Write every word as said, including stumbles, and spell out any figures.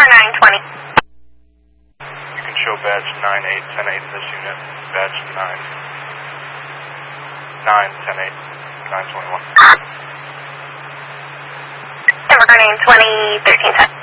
nine twenty. You can show badge nine eight ten eight in this unit. Badge nine. nine ten eight. nine twenty-one. Denver nine twenty thirteen ten.